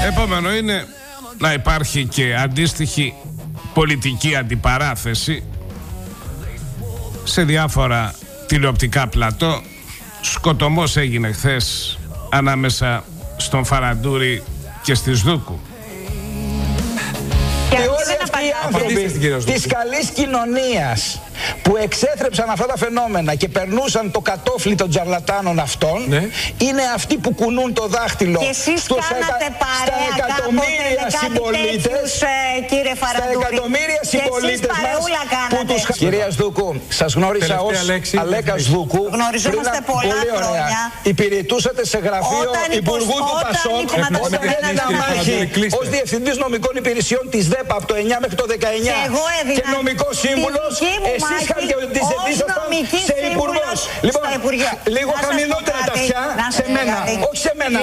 Επόμενο είναι να υπάρχει και αντίστοιχη πολιτική αντιπαράθεση σε διάφορα τηλεοπτικά πλατό. Σκοτωμός έγινε χθες ανάμεσα στον Φαραντούρη και στη Σδούκου. Και όλοι αυτοί οι άνθρωποι της καλής κοινωνίας που εξέθρεψαν αυτά τα φαινόμενα και περνούσαν το κατόφλι των τζαρλατάνων αυτών, είναι αυτοί που κουνούν το δάχτυλο στους εκατομμύρια συμπολίτες, στα εκατομμύρια συμπολίτες μας που τους... Κυρία Σδούκου, σας γνώρισα ως Αλέκα Σδούκου. Γνωριζόμαστε πολλά χρόνια. Υπηρετούσατε σε γραφείο υπουργού του Πασόκ όταν έδινα μάχη ως διευθυντής νομικών υπηρεσιών της ΔΕΠΑ από το 9 μέχρι το 19 και νομικός σύμβουλος. Εσείς ήσασταν σε υπουργός. Λοιπόν, λίγο χαμηλότερα τα αυτιά σε μένα, όχι σε μένα.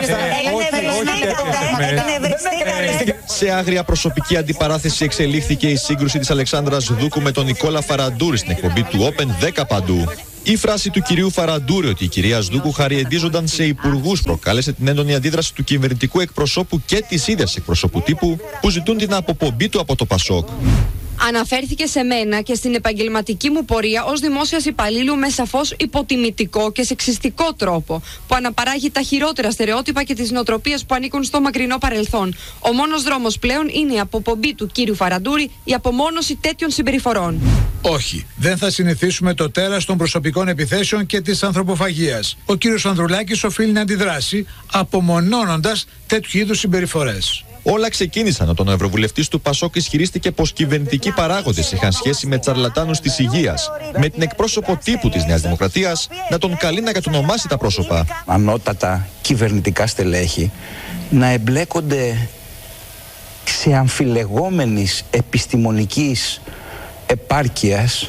Σε άγρια προσωπική αντιπαράθεση εξελίχθηκε η σύγκρουση της Αλεξάνδρας Σδούκου με τον Νικόλα Φαραντούρη στην εκπομπή του Open 10 παντού. Η φράση του κυρίου Φαραντούρη ότι η κυρία Σδούκου χαριεντίζονταν σε υπουργούς προκάλεσε την έντονη αντίδραση του κυβερνητικού εκπροσώπου και της ίδιας εκπροσώπου τύπου που ζητούν την αποπομπή του από το Πασόκ. Αναφέρθηκε σε μένα και στην επαγγελματική μου πορεία ως δημόσιας υπαλλήλου με σαφώς υποτιμητικό και σεξιστικό τρόπο, που αναπαράγει τα χειρότερα στερεότυπα και τις νοοτροπίες που ανήκουν στο μακρινό παρελθόν. Ο μόνος δρόμος πλέον είναι η αποπομπή του κύριου Φαραντούρη, η απομόνωση τέτοιων συμπεριφορών. Όχι, δεν θα συνηθίσουμε το τέρας των προσωπικών επιθέσεων και της ανθρωποφαγίας. Ο κύριος Ανδρουλάκης οφείλει να αντιδράσει, απομονώνοντας τέτοιου είδους συμπεριφορές. Όλα ξεκίνησαν όταν ο ευρωβουλευτής του Πασόκ ισχυρίστηκε πως κυβερνητικοί παράγοντες είχαν σχέση με τσαρλατάνους της υγείας, με την εκπρόσωπο τύπου της Νέας Δημοκρατίας να τον καλεί να κατονομάσει τα πρόσωπα. Ανώτατα κυβερνητικά στελέχη να εμπλέκονται σε αμφιλεγόμενης επιστημονικής επάρκειας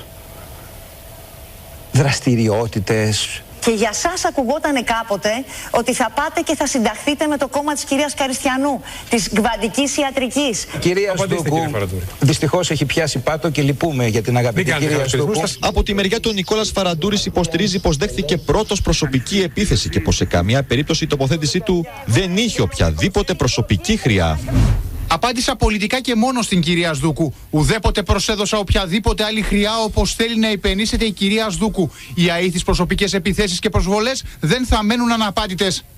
δραστηριότητες. Και για σας ακουγόταν κάποτε ότι θα πάτε και θα συνταχθείτε με το κόμμα της κυρίας Καριστιανού, της κβαντικής ιατρικής. Κυρία Σδούκου, δυστυχώς έχει πιάσει πάτο και λυπούμε για την αγαπητή κυρία Σδούκου. Από τη μεριά του Νικόλας Φαραντούρης υποστηρίζει πως δέχθηκε πρώτος προσωπική επίθεση και πως σε καμία περίπτωση η τοποθέτησή του δεν είχε οποιαδήποτε προσωπική χρειά. Απάντησα πολιτικά και μόνο στην κυρία Σδούκου. Ουδέποτε προσέδωσα οποιαδήποτε άλλη χρειά όπως θέλει να υπενήσεται η κυρία Σδούκου. Οι αήθεις προσωπικές επιθέσεις και προσβολές δεν θα μένουν αναπάτητες.